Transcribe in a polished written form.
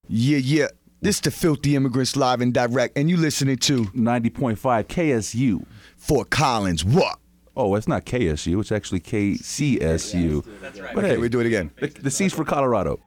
Yeah, yeah. This the Filthy Immigrants live and direct, and you listening to 90.5 KSU. Fort Collins. What? Oh, it's not KSU. It's actually KCSU. That's right. But Okay, hey, we do it again. the C's for Colorado.